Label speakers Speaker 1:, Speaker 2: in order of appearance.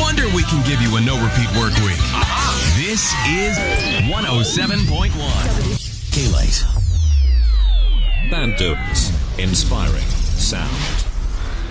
Speaker 1: wonder we can give you a no-repeat work week. This is 107.1.
Speaker 2: K-Lite.
Speaker 3: Band Dudes. Inspiring sound.